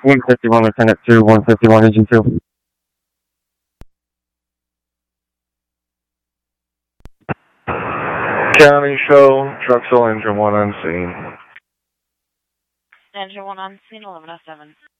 151, Lieutenant 2, 151, Engine 2. County show, Truxell, engine 1 on scene. Engine 1 on scene, 1107.